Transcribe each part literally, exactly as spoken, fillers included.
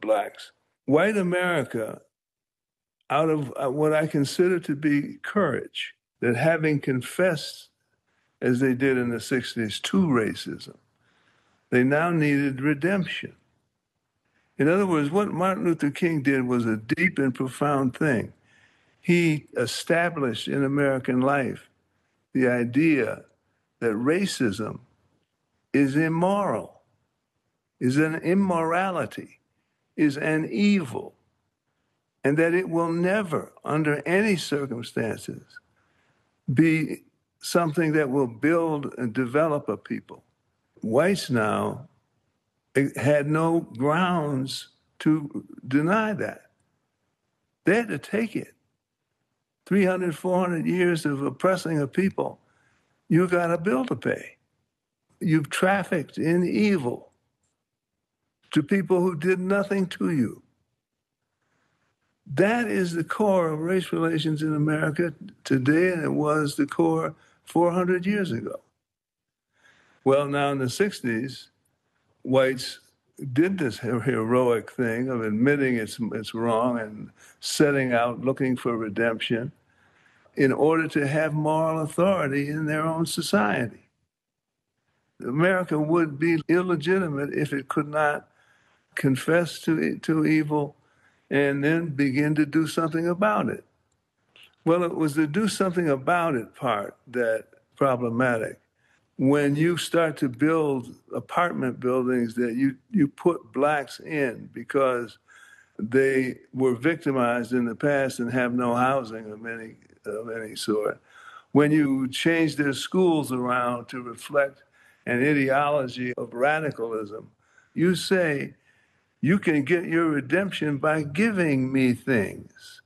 blacks. White America, out of uh, what I consider to be courage, that having confessed, as they did in the sixties, to racism, they now needed redemption. In other words, what Martin Luther King did was a deep and profound thing. He established in American life the idea that racism is immoral, is an immorality, is an evil, and that it will never, under any circumstances, be something that will build and develop a people. Whites now had no grounds to deny that. They had to take it. three hundred, four hundred years of oppressing a people, you got a bill to pay. You've trafficked in evil to people who did nothing to you. That is the core of race relations in America today, and it was the core four hundred years ago. Well, now in the sixties, whites did this heroic thing of admitting it's, it's wrong and setting out looking for redemption in order to have moral authority in their own society. America would be illegitimate if it could not confess to, to evil and then begin to do something about it. Well, it was the do something about it part that problematic. When you start to build apartment buildings that you, you put blacks in because they were victimized in the past and have no housing of any, of any sort, when you change their schools around to reflect an ideology of radicalism, you say, you can get your redemption by giving me things,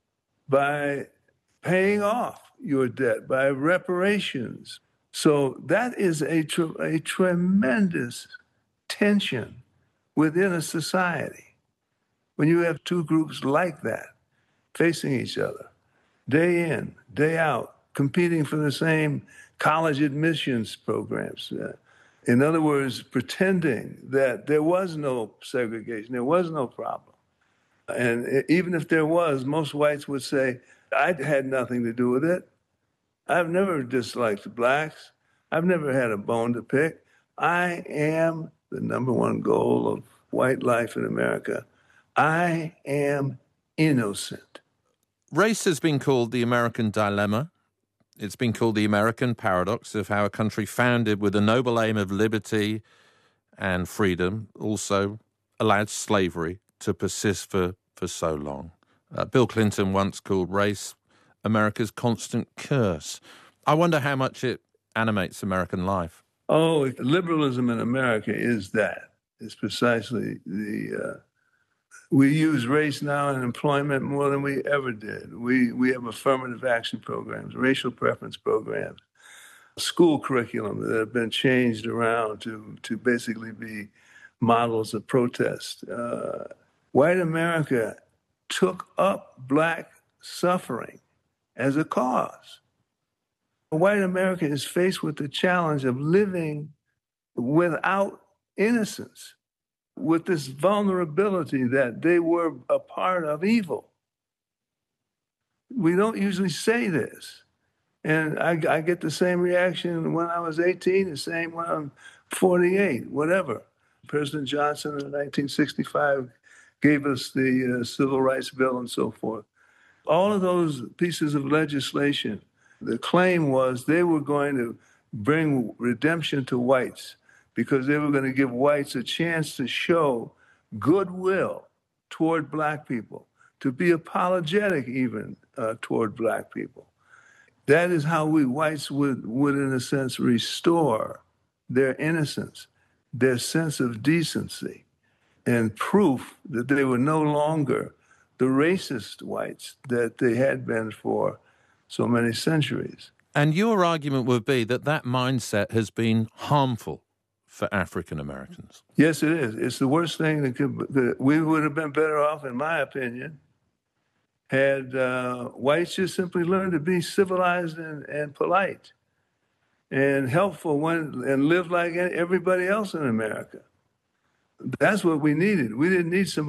by paying off your debt, by reparations. So that is a, tr- a tremendous tension within a society. When you have two groups like that facing each other, day in, day out, competing for the same college admissions programs. Uh, in other words, pretending that there was no segregation, there was no problem. And even if there was, most whites would say, I had nothing to do with it. I've never disliked blacks. I've never had a bone to pick. I am the number one goal of white life in America. I am innocent. Race has been called the American dilemma. It's been called the American paradox of how a country founded with a noble aim of liberty and freedom also allowed slavery to persist for, for so long. Uh, Bill Clinton once called race America's constant curse. I wonder how much it animates American life. Oh, liberalism in America is that. It's precisely the... Uh, we use race now in employment more than we ever did. We, we have affirmative action programs, racial preference programs, school curriculum that have been changed around to, to basically be models of protest. Uh, white America took up black suffering as a cause. White America is faced with the challenge of living without innocence, with this vulnerability that they were a part of evil. We don't usually say this. And I, I get the same reaction when I was eighteen, the same when I'm forty-eight, whatever. President Johnson in nineteen sixty-five gave us the uh, Civil Rights Bill and so forth. All of those pieces of legislation, the claim was they were going to bring redemption to whites because they were going to give whites a chance to show goodwill toward black people, to be apologetic even uh, toward black people. That is how we whites would, would, in a sense, restore their innocence, their sense of decency, and proof that they were no longer the racist whites that they had been for so many centuries. And your argument would be that that mindset has been harmful for African Americans. Yes, it is. It's the worst thing that could... That we would have been better off, in my opinion, had uh, whites just simply learned to be civilized and, and polite and helpful when, and live like everybody else in America. That's what we needed. We didn't need somebody